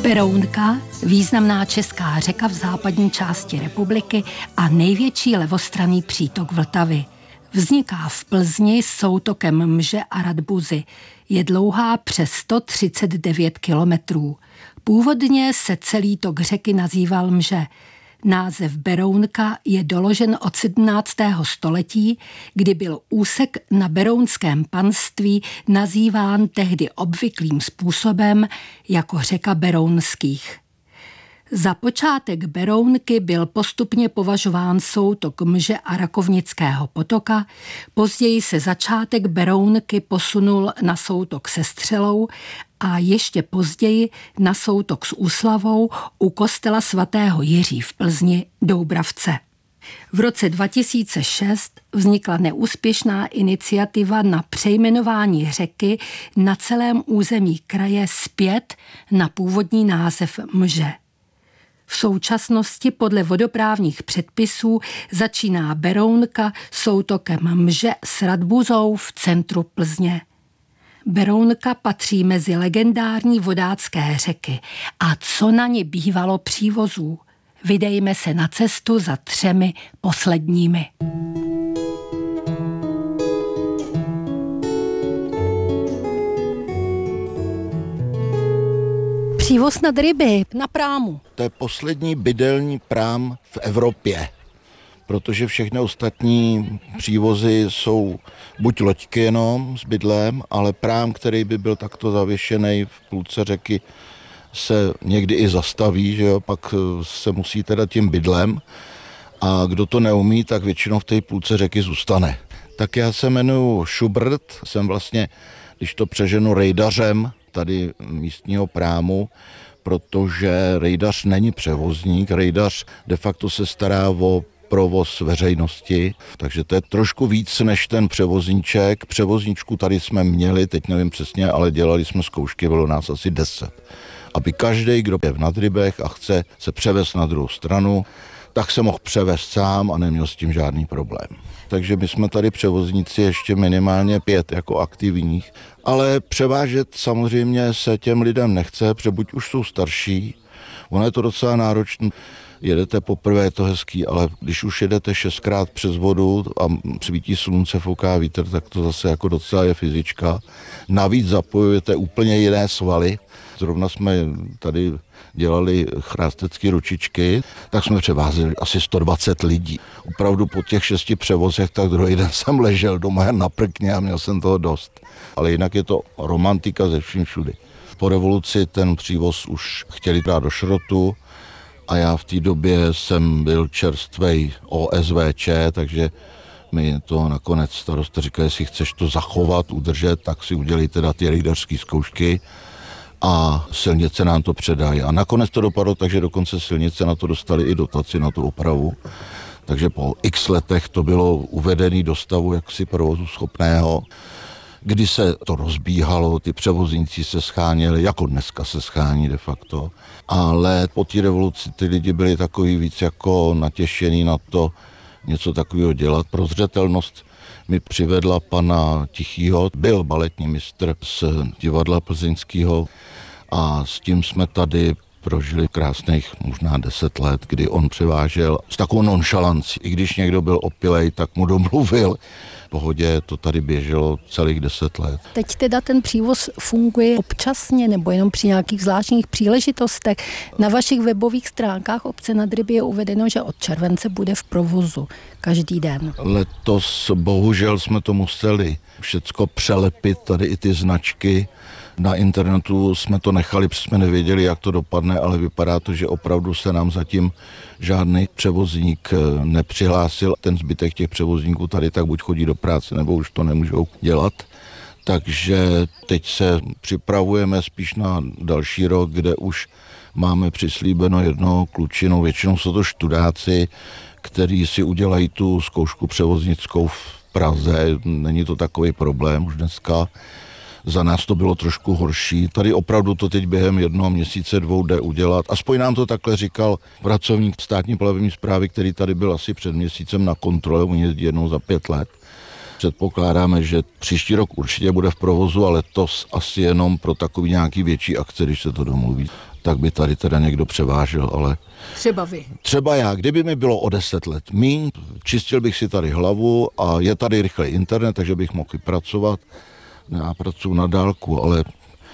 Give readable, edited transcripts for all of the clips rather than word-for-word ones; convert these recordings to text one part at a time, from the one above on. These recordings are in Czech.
Berounka, významná česká řeka v západní části republiky a největší levostranný přítok Vltavy. Vzniká v Plzni soutokem Mže a Radbuzy. Je dlouhá přes 139 kilometrů. Původně se celý tok řeky nazýval Mže. Název Berounka je doložen od 17. století, kdy byl úsek na berounském panství nazýván tehdy obvyklým způsobem jako řeka Berounských. Za počátek Berounky byl postupně považován soutok Mže a Rakovnického potoka, později se začátek Berounky posunul na soutok se Střelou a ještě později na soutok s Úslavou u kostela svatého Jiří v Plzni Doubravce. V roce 2006 vznikla neúspěšná iniciativa na přejmenování řeky na celém území kraje zpět na původní název Mže. V současnosti podle vodoprávních předpisů začíná Berounka soutokem Mže s Radbuzou v centru Plzně. Berounka patří mezi legendární vodácké řeky. A co na ně bývalo přívozů? Vydejme se na cestu za 3 posledními. Přívoz nad ryby na prámu. To je poslední bydelní prám v Evropě, protože všechny ostatní přívozy jsou buď loďky jenom s bydlem, ale prám, který by byl takto zavěšený v půlce řeky, se někdy i zastaví, že jo, pak se musí teda tím bydlem a kdo to neumí, tak většinou v té půlce řeky zůstane. Tak já se jmenuji Schubert, jsem vlastně, když to přeženu, rejdařem tady místního prámu, protože rejdař není převozník, rejdař de facto se stará o provoz veřejnosti, takže to je trošku víc než ten převozníček. Převozníčku tady jsme měli, teď nevím přesně, ale dělali jsme zkoušky, bylo nás asi 10. Aby každý, kdo je v Nadrybech a chce se převést na druhou stranu, tak se mohl převést sám a neměl s tím žádný problém. Takže my jsme tady převozníci ještě minimálně 5 jako aktivních, ale převážet samozřejmě se těm lidem nechce, protože buď už jsou starší, ono je to docela náročné, jedete poprvé, je to hezký, ale když už jedete 6krát přes vodu a svítí slunce, fouká vítr, tak to zase jako docela je fyzička. Navíc zapojujete úplně jiné svaly. Zrovna jsme tady dělali chrástecké ručičky, tak jsme převázeli asi 120 lidí. Opravdu po těch 6 převozech, tak druhý den jsem ležel doma na prkně a měl jsem toho dost. Ale jinak je to romantika ze vším všudy. Po revoluci ten přívoz už chtěli dát do šrotu a já v té době jsem byl čerstvej OSVČ, takže mi to nakonec starosta říkal, jestli chceš to zachovat, udržet, tak si udělej teda ty rejdařské zkoušky a silnice nám to předají. A nakonec to dopadlo, takže dokonce silnice na to dostali i dotaci na tu opravu. Takže po x letech to bylo uvedené do stavu jaksi provozu schopného, kdy se to rozbíhalo, ty převozníci se scháněli, jako dneska se schání de facto. Ale po té revoluci ty lidi byli takový víc jako natěšený na to něco takového dělat. Prozřetelnost mi přivedla pana Tichýho, byl baletní mistr z divadla plzeňského a s tím jsme tady prožili krásných možná 10 let, kdy on převážel s takovou nonšalancí. I když někdo byl opilej, tak mu domluvil. V pohodě to tady běželo celých 10 let. Teď teda ten přívoz funguje občasně nebo jenom při nějakých zvláštních příležitostech. Na vašich webových stránkách obce Nadryby je uvedeno, že od července bude v provozu každý den. Letos bohužel jsme to museli všecko přelepit, tady i ty značky. Na internetu jsme to nechali, protože jsme nevěděli, jak to dopadne, ale vypadá to, že opravdu se nám zatím žádný převozník nepřihlásil. Ten zbytek těch převozníků tady tak buď chodí do práce, nebo už to nemůžou dělat. Takže teď se připravujeme spíš na další rok, kde už máme přislíbeno jednoho klučinu. Většinou jsou to študáci, kteří si udělají tu zkoušku převoznickou v Praze. Není to takový problém už dneska. Za nás to bylo trošku horší. Tady opravdu to teď během 1 měsíce, 2 jde udělat. Aspoň nám to takhle říkal pracovník státní plavební správy, který tady byl asi před měsícem na kontrole, on jezdí jednou za 5 let. Předpokládáme, že příští rok určitě bude v provozu, ale to asi jenom pro takový nějaký větší akce, když se to domluví. Tak by tady teda někdo převážel, ale... Třeba vy. Třeba já, kdyby mi bylo o 10 let míň, čistil bych si tady hlavu a je tady rychlý internet, takže bych mohl i pracovat. Já pracuji na dálku, ale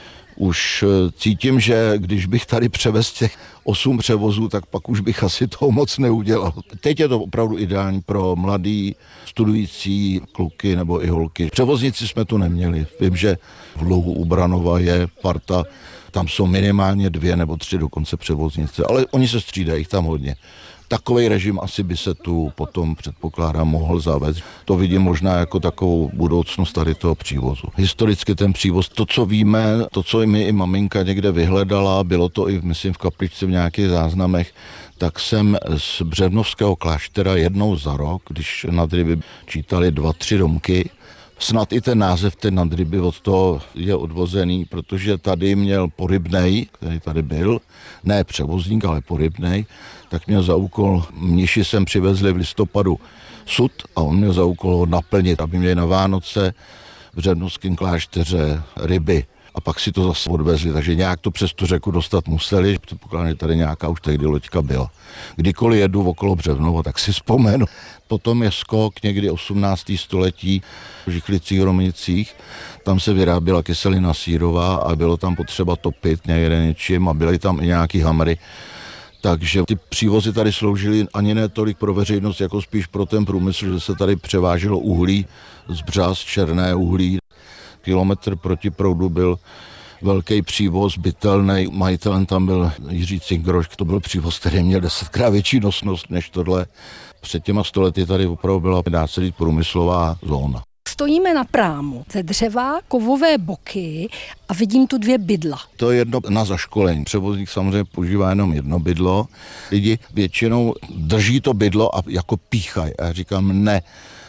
už cítím, že když bych tady převezl těch 8 převozů, tak pak už bych asi toho moc neudělal. Teď je to opravdu ideální pro mladý, studující kluky nebo i holky. Převoznici jsme tu neměli. Vím, že v Luhu u Branova je parta, tam jsou minimálně 2 nebo 3 dokonce převoznice, ale oni se střídají tam hodně. Takový režim asi by se tu potom, předpokládám, mohl zavést. To vidím možná jako takovou budoucnost tady toho přívozu. Historicky ten přívoz, to, co víme, to, co mi i maminka někde vyhledala, bylo to i, myslím, v kapličce v nějakých záznamech, tak jsem z Břevnovského kláštera jednou za rok, když nad ryby čítali 2-3 domky, snad i ten název té nadryby od toho je odvozený, protože tady měl Porybnej, který tady byl, ne převozník, ale Porybnej, tak měl za úkol, mniši sem přivezli v listopadu sud a on měl za úkol ho naplnit, aby měli na Vánoce v Břevnovském klášteře ryby. A pak si to zase odvezli, takže nějak to přes tu řeku dostat museli. Předpokládám, že tady nějaká už tehdy loďka byla. Kdykoliv jedu okolo Břevnova, tak si vzpomenu. Potom je skok někdy 18. století v Žichlicích, Roměcích. Tam se vyráběla kyselina sírová a bylo tam potřeba topit někde něčím a byly tam i nějaký hamry. Takže ty přívozy tady sloužily ani ne tolik pro veřejnost, jako spíš pro ten průmysl, že se tady převáželo uhlí z Břaz, černé uhlí. Kilometr proti proudu byl velký přívoz, bytelný, majitelem tam byl Jiří Cingroš, to byl přívoz, který měl 10krát větší nosnost než tohle. Před těma 100 lety tady opravdu byla, dá se říct, průmyslová zóna. Stojíme na prámu ze dřeva, kovové boky a vidím tu 2 bydla. To je jedno na zaškolení. Převozník samozřejmě používá jenom jedno bydlo. Lidi většinou drží to bydlo a jako píchají. A já říkám ne.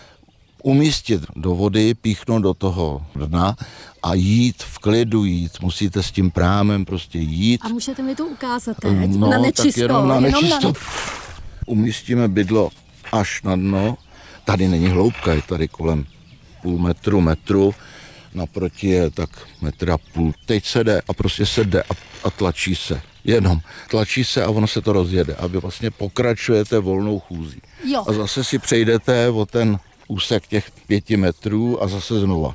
Umístit do vody, píchnout do toho dna a jít v klidu jít. Musíte s tím prámem prostě jít. A můžete mi to ukázat teď? No, na nečisto. Tak jenom na nečisto. Umístíme bydlo až na dno. Tady není hloubka, je tady kolem půl metru. Naproti je tak 1,5 metru. Teď se jde a prostě se jde a tlačí se. Jenom tlačí se a ono se to rozjede. A vy vlastně pokračujete volnou chůzí. Jo. A zase si přejdete o ten úsek těch 5 metrů a zase znova.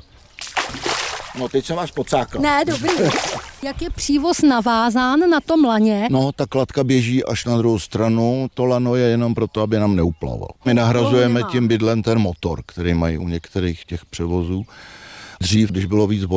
No teď jsem vás pocákal. Ne, dobrý. Jak je přívoz navázán na tom laně? No, ta kladka běží až na druhou stranu, to lano je jenom proto, aby nám neuplaval. My nahrazujeme tím bydlem ten motor, který mají u některých těch převozů. Dřív, když bylo víc